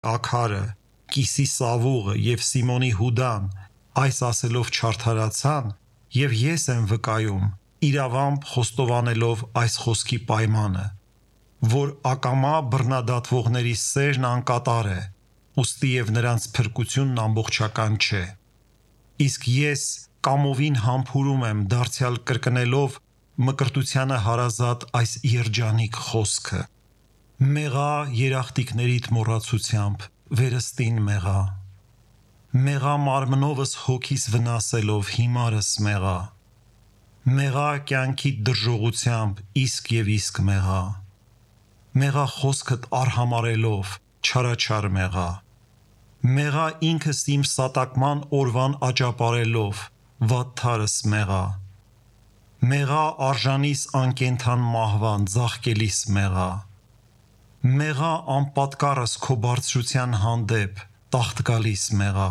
Աքարը, Կիսի Սավուղը և Սիմոնի Հուդան այս ասելով չարդարացան, և ես եմ վկայում, իրավամբ խոստովանելով այս խոսքի պայմանը, որ ակամա բռնադատվողների սերն անկատար է, ուստի և նրանց փրկությունն ամբողջական չէ։ Իսկ ես կամովին համբուրում եմ դարձյալ կրկնելով մկրտությանը հարազատ այս երջանիկ խոսքը. «Մեղա երախտիկներիդ մոռացությամբ, վերստին մեղա, մեղա մարմնովս հոգիս վնասելով հիմարս մեղա, մեղա կյանքիդ դրժողությամբ իսկ և իսկ մեղա, մեղա խոսքդ արհամարելով չարաչար մեղա, մեղա ինքս իմ սատակման օրվան աճապարելով վատթարս մեղա, մեղա արժանիս անկենդան մահվան ձաղկելիս մեղա, մեղա անպատկառս քո բարձրության հանդեպ տաղտկալիս մեղա»։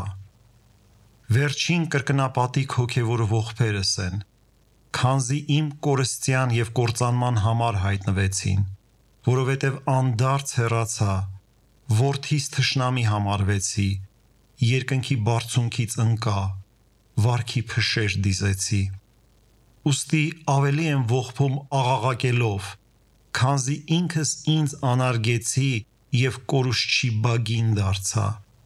Վերջին կրկնապատիկ հոգևոր ողբերս են, քանզի իմ կորստյան և կործանման համար հայտնվեցին, որովհետև անդարձ հեռացա, որդիս թշնամի համարվեցի, երկնքի բարձունքից ընկա, վարքի փշեր դիզեցի։ Ուստի ավելի եմ ողբում աղաղակելով, քանզի ինքս ինձ անարգեցի և կորուստչի բագին դարձա։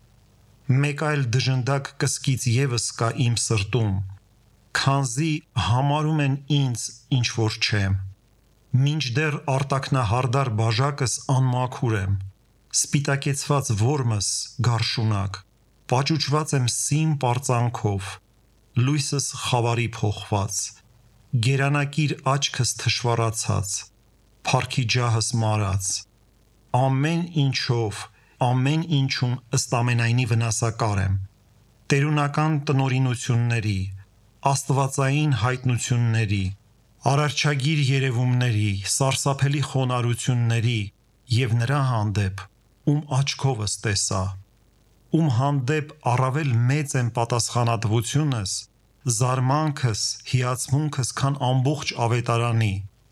Մեկ այլ դժնդակ կսկիծ ևս կա իմ սրտում, քանզի համարում են ինձ ինչ որ չեմ, մինչդեռ արտաքնահարդար բաժակս անմաքուր եմ, սպիտակեցված որմս գարշունակ, պաճուճված եմ սին պարծանքով, լույսս խավարի փոխված, գերանակիր աչքս թշվառացած, փառքի ջահս մարած, ամեն ինչով, ամեն ինչում ըստ ամենայնի վնասակար եմ, տերունական տնօրինությունների, աստվածային հայտնությունների, արարչագիր երևումների, սարսափելի խոնարհությունների և նրա հանդեպ, ում աչքովս տեսա, ում հանդեպ առավել մեծ եմ պատասխանատվությունս, զարմանքս, հիացմունքս, քան ամբողջ ավետարանի,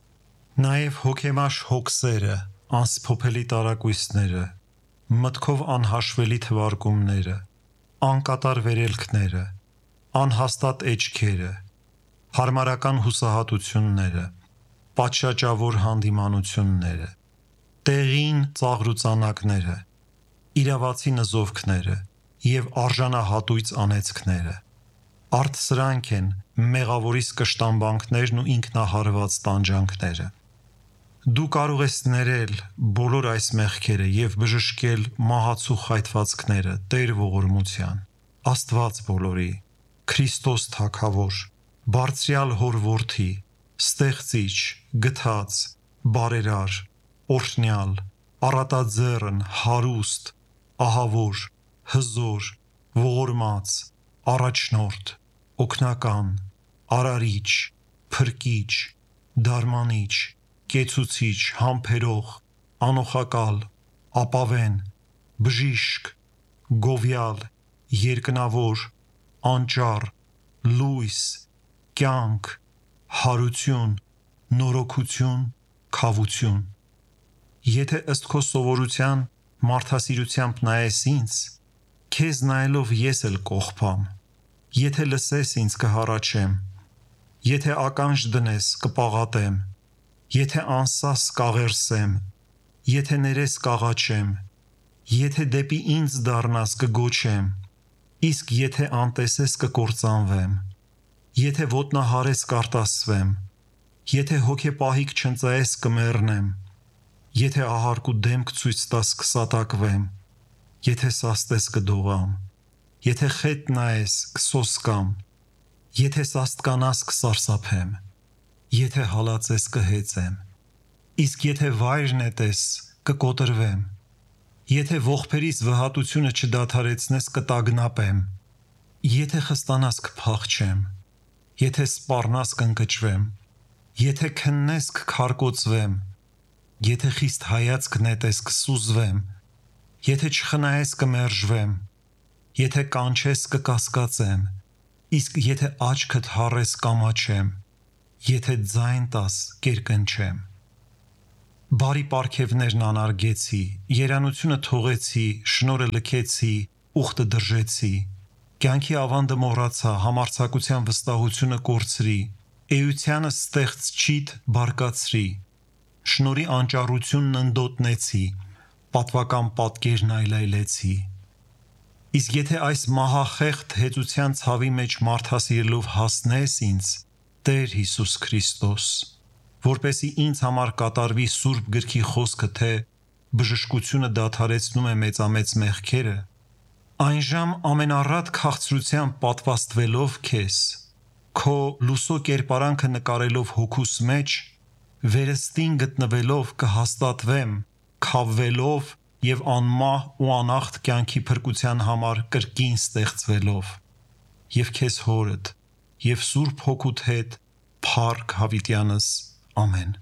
նաև հոգեմաշ հոգսերը, անսփոփելի տարակույսները, մտքով անհաշվելի թվարկումները, անկատար վերելքները, անհաստատ էջքերը, հարմարական հուսահատությունները, պատշաճավոր հանդիմանությունները, տեղին ծաղրուծանակները, իրավացի նզովքները և արժանահատույց անեծքները, արդ սրանք են մեղավորիս կշտամբանքներն ու ինքնահարված տանջանքները։ Դու կարող ես ներել բոլոր այս մեղքերը և բժշկել մահացու խայթվածքները Տեր ողորմության, Աստված բոլորի, Քրիստոս Թագավոր, Բարձրյալ Հոր Որդի, Ստեղծիչ, Գթած, Բարերար, Օրհնյալ, Առատաձեռն, Հարուստ, Ահավոր, Հզոր, Ողորմած, Առաջնորդ, Օգնական, Արարիչ, Փրկիչ, Դարմանիչ, Կեցուցիչ, Համբերող, Անօխակալ, Ապավեն, Բժիշկ, Գովյալ, Երկնավոր, Անճառ, Լույս, Կյանք, Հարություն, Նորոգություն, Քավություն։ Եթե ըստ քո սովորության մարդասիրությամբ նայես ինձ, քեզ նայելով ես էլ կողբամ, եթե լսես ինձ կհառաչեմ, եթե ականջ դնես կպաղատեմ, եթե անսաս կաղերսեմ, եթե ներես կաղաչեմ, եթե դեպի ինձ դառնաս կգոչեմ, իսկ եթե անտեսես կկործանվեմ, եթե ոտնահարես կարտասվեմ, եթե հոգեպահիկ չընծայես կմեռնեմ, եթե ահարկու դեմք ցույց տաս կսատակվեմ, եթե սաստես կդողամ, եթե խետ նայես կսոսկամ, եթե սաստկանաս կսարսափեմ, եթե հալածես կհեծեմ, իսկ եթե վայր նետես կկոտրվեմ, եթե ողբերիս վհատությունը չդադարեցնես կտագնապեմ, եթե խստանաս կփախչեմ, եթե սպառնաս կընկճվեմ, եթե քննես կքարկոծվեմ, եթե խիստ հայացք նետես կսուզվեմ, եթե չխնայես կմերժվեմ, եթե կանչես կկասկածեմ, իսկ եթե աչքդ հառես կամաչեմ, եթե ձայն տաս կերկնչեմ։ Բարի պարգևներն անարգեցի, երանությունը թողեցի, շնորհը լքեցի, ուխտը դրժեցի, կյանքի ավանդը մոռացա, համարձակության վստահությունը կորցրի, էությանը ստեղծչիդ բարկացրի, շնորհի անճառությունն ընդոտնեցի, պատվական պատկերն այլայլեցի։ Իսկ եթե այս մահախեղդ հեծության ցավի մեջ մարդասիրելով հասնես ինձ, Տեր Հիսուս Քրիստոս, որպեսզի ինձ համար կատարվի Սուրբ գրքի խոսքը, թե բժշկությունը դադարեցնում է մեծամեծ մեղքերը, այնժամ ամենառատ քաղցրությամբ պատվաստվելով քեզ, քո լուսո կերպարանքը նկարելով հոգուս մեջ, վերստին գտնվելով կհաստատվեմ, քավվելով և անմահ ու անախտ կյանքի փրկության համար կրկին ստեղծվելով, և քեզ հորդ, և Սուրբ Հոգուդ հետ փառք հավիտյանս, ամեն։